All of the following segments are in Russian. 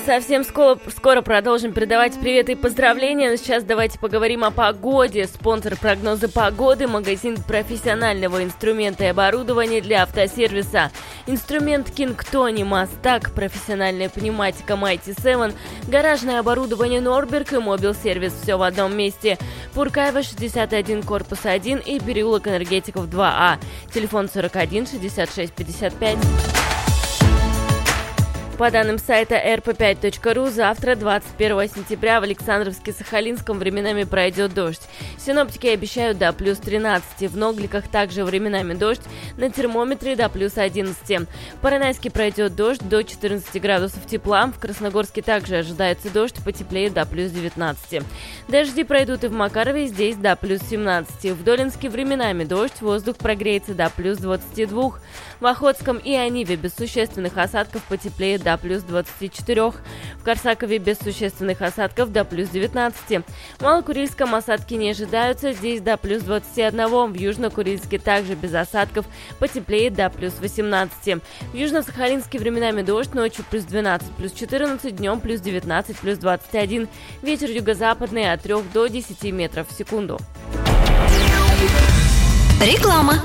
совсем скоро продолжим передавать привет и поздравления. Но сейчас давайте поговорим о погоде. Спонсор прогноза погоды – магазин профессионального инструмента и оборудования для автосервиса. Инструмент Кингтони, Мастак, профессиональная пневматика Mighty 7, гаражное оборудование Норберг и мобил-сервис. Все в одном месте. Пуркаева, 61, корпус 1 и переулок Энергетиков 2А. Телефон 41 66 55. По данным сайта rp5.ru, завтра, 21 сентября, в Александровске-Сахалинском временами пройдет дождь. Синоптики обещают до плюс 13. В Ногликах также временами дождь, на термометре до плюс 11. В Поронайске пройдет дождь, до 14 градусов тепла. В Красногорске также ожидается дождь, потеплее до плюс 19. Дожди пройдут и в Макарове, здесь до плюс 17. В Долинске временами дождь, воздух прогреется до плюс 22. В Охотском и Ониве без существенных осадков, потеплее до плюс 24. В Корсакове без существенных осадков до плюс 19. В Малокурильском осадки не ожидаются, здесь до плюс 21. В Южно-Курильске также без осадков, потеплее до плюс 18. В Южно-Сахалинске временами дождь, ночью плюс 12, плюс 14, днем плюс 19, плюс 21. Ветер юго-западный от 3 до 10 метров в секунду. Реклама.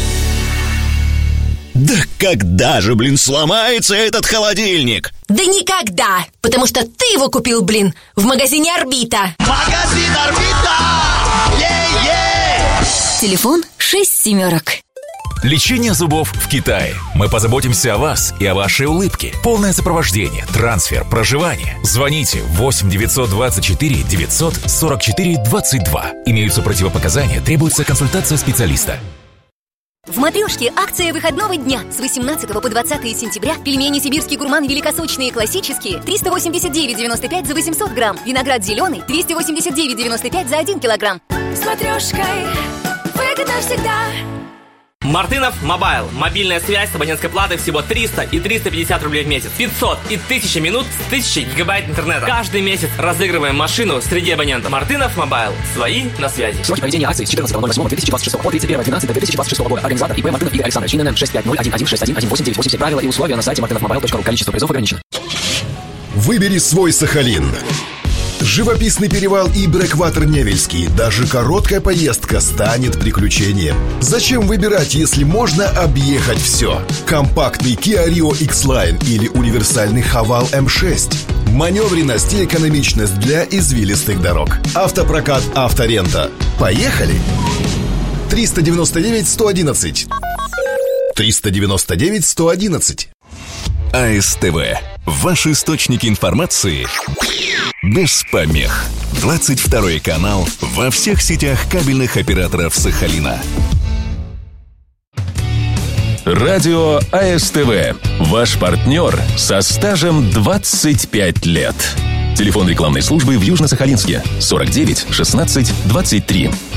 Да когда же, сломается этот холодильник? Да никогда! Потому что ты его купил, в магазине «Орбита». Магазин «Орбита». Телефон 67. Лечение зубов в Китае. Мы позаботимся о вас и о вашей улыбке. Полное сопровождение, трансфер, проживание. Звоните 8 924 944 22. Имеются противопоказания, требуется консультация специалиста. В «Матрешке» акция выходного дня. С 18 по 20 сентября пельмени «Сибирский гурман» великосочные классические 389,95 за 800 грамм. Виноград зеленый 289,95 за 1 килограмм. С «Матрешкой» выгодно всегда. Мартынов Мобайл. Мобильная связь с абонентской платой всего 300 и 350 рублей в месяц. 500 и 1000 минут с 1000 гигабайт интернета. Каждый месяц разыгрываем машину среди абонентов. Мартынов Мобайл. Свои на связи. Сроки проведения акции с 14.08.2026 по 31.12.2026 года. Организатор ИП Мартынов Игорь Александрович. ИНН 65011611898. Правила и условия на сайте martynovmobile.ru. Количество призов ограничено. Выбери свой Сахалин. Живописный перевал и Брэкватер Невельский. Даже короткая поездка станет приключением. Зачем выбирать, если можно объехать все? Компактный Kia Rio X-Line или универсальный Haval M6. Маневренность и экономичность для извилистых дорог. Автопрокат «Авторента». Поехали! 399-111. 399-111. АСТВ. Ваш источник информации без помех. 22 канал во всех сетях кабельных операторов Сахалина. Радио АСТВ. Ваш партнер со стажем 25 лет. Телефон рекламной службы в Южно-Сахалинске 49 16 23.